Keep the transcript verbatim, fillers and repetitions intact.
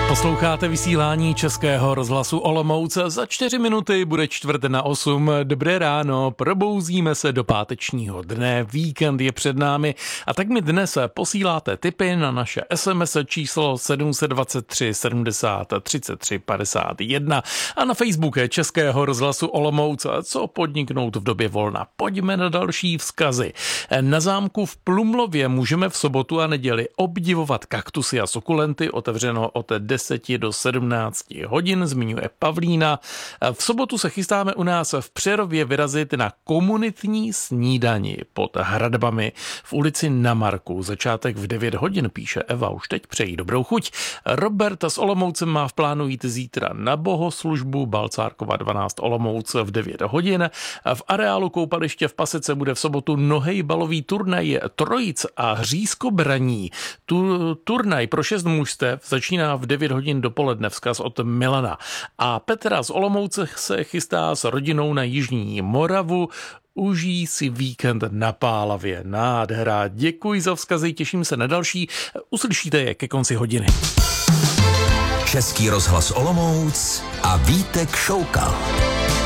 Posloucháte vysílání Českého rozhlasu Olomouc. Za čtyři minuty bude čtvrt na osm. Dobré ráno, probouzíme se do pátečního dne, víkend je před námi a tak mi dnes posíláte tipy na naše es em es číslo sedm set dvacet tři sedmdesát třicet tři padesát jedna a na Facebook Českého rozhlasu Olomouc. Co podniknout v době volna? Pojďme na další vzkazy. Na zámku v Plumlově můžeme v sobotu a neděli obdivovat kaktusy a sukulenty, otevřeno od deseti do sedmnácti hodin, zmiňuje Pavlína. V sobotu se chystáme u nás v Přerově vyrazit na komunitní snídani pod hradbami v ulici Na Marku. Začátek v devět hodin, píše Eva, už teď přejí dobrou chuť. Robert s Olomoucem má v plánu jít zítra na bohoslužbu Balcárkova dvanáct Olomouc v devět hodin. V areálu koupaliště v Pasece bude v sobotu nohejbalový turnaj trojic a hřízkobraní. Tu, turnaj pro šest mužstev začíná v devět hodin dopoledne, vzkaz od Milana. A Petra z Olomouce se chystá s rodinou na Jižní Moravu. Užij si víkend na Pálavě. Nádhera. Děkuji za vzkazy, těším se na další. Uslyšíte je ke konci hodiny. Český rozhlas Olomouc a Vítek Šoukal.